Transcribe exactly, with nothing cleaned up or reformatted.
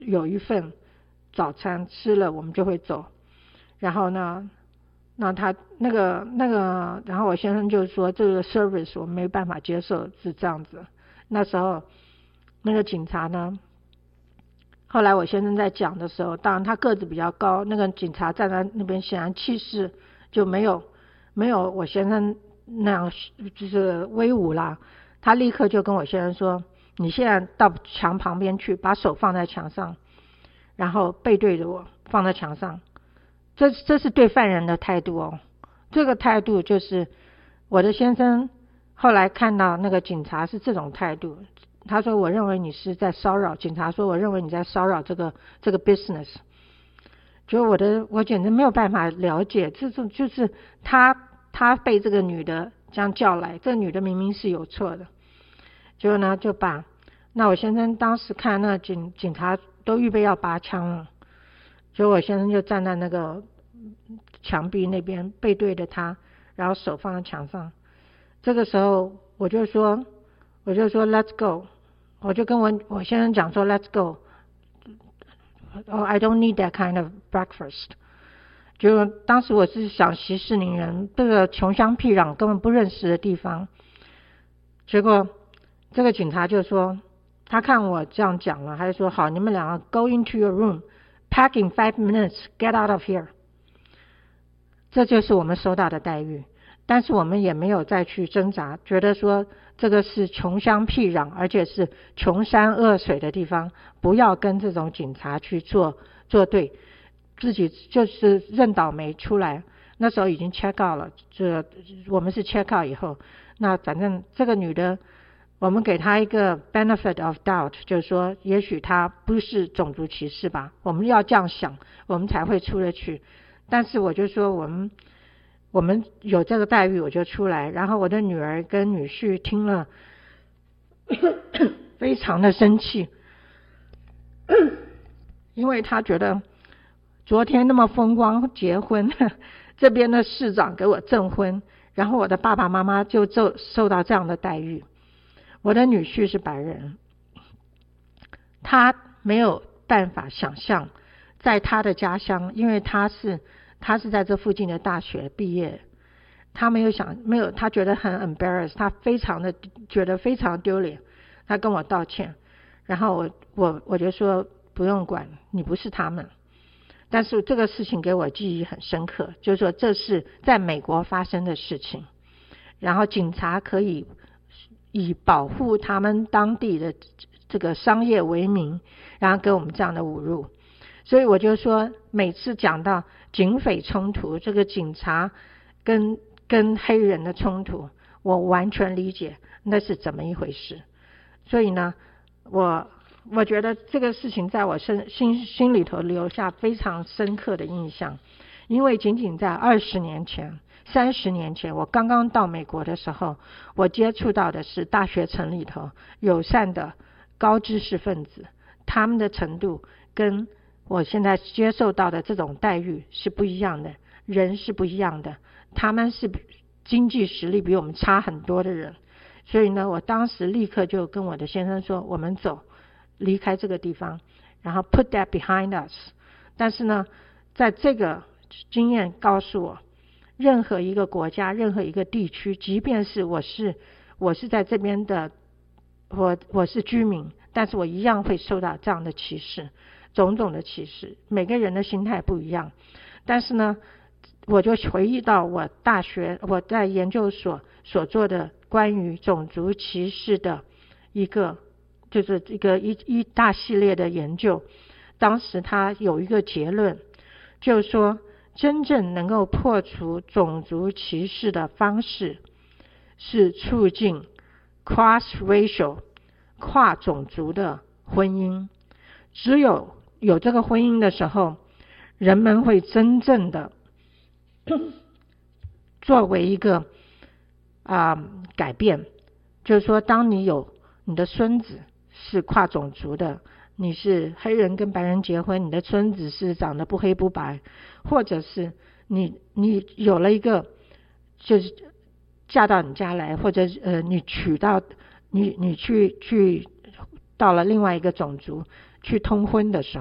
有一份早餐吃了我们就会走。然后呢，那他那个那个，然后我先生就说这个 service 我没办法接受，是这样子。那时候那个警察呢，后来我先生在讲的时候，当然他个子比较高，那个警察站在那边显然气势就没有没有我先生那样就是威武啦。他立刻就跟我先生说，你现在到墙旁边去，把手放在墙上，然后背对着我放在墙上。这这是对犯人的态度哦。这个态度就是我的先生后来看到那个警察是这种态度，他说我认为你是在骚扰，警察说我认为你在骚扰这个这个 business。 就我的我简直没有办法了解，这种就是他他被这个女的这样叫来，这个女的明明是有错的，结果呢就把那我先生当时看那警警察都预备要拔枪了，结果我先生就站在那个墙壁那边背对着他，然后手放在墙上。这个时候我就说我就说 let's go， 我就跟我我先生讲说 let's go， oh I don't need that kind of breakfast。 就当时我是想息事宁人，这个穷乡僻壤根本不认识的地方。结果这个警察就说，他看我这样讲了，他就说好，你们两个 go into your room pack in five minutes get out of here。 这就是我们收到的待遇。但是我们也没有再去挣扎，觉得说这个是穷乡僻壤而且是穷山恶水的地方，不要跟这种警察去做作对，自己就是认倒霉出来。那时候已经 check out 了，这我们是 check out 以后，那反正这个女的我们给她一个 benefit of doubt， 就是说也许她不是种族歧视吧，我们要这样想我们才会出得去。但是我就说我们我们有这个待遇我就出来。然后我的女儿跟女婿听了非常的生气，因为他觉得昨天那么风光结婚，这边的市长给我证婚，然后我的爸爸妈妈就受受到这样的待遇。我的女婿是白人，他没有办法想象在他的家乡，因为他是他是在这附近的大学毕业，他没有想没有他觉得很 embarrassed， 他非常的觉得非常丢脸，他跟我道歉。然后我我我就说不用管，你不是他们。但是这个事情给我记忆很深刻，就是说这是在美国发生的事情，然后警察可以以保护他们当地的这个商业为名，然后给我们这样的侮辱。所以我就说每次讲到警匪冲突，这个警察跟跟黑人的冲突，我完全理解那是怎么一回事。所以呢我我觉得这个事情在我心心心里头留下非常深刻的印象。因为仅仅在二十年前三十年前我刚刚到美国的时候，我接触到的是大学城里头友善的高知识分子，他们的程度跟我现在接受到的这种待遇是不一样的，人是不一样的，他们是经济实力比我们差很多的人。所以呢我当时立刻就跟我的先生说，我们走离开这个地方，然后 put that behind us。 但是呢在这个经验告诉我，任何一个国家任何一个地区，即便是我是我是在这边的我我是居民，但是我一样会受到这样的歧视，种种的歧视，每个人的心态不一样。但是呢我就回忆到我大学我在研究所所做的关于种族歧视的一个就是一个一一大系列的研究。当时他有一个结论，就是说真正能够破除种族歧视的方式是促进 cross racial 跨种族的婚姻。只有有这个婚姻的时候，人们会真正的作为一个啊、呃、改变。就是说当你有你的孙子是跨种族的，你是黑人跟白人结婚，你的孙子是长得不黑不白，或者是你你有了一个就是嫁到你家来，或者呃你娶到你你去去到了另外一个种族， 去通婚的时候。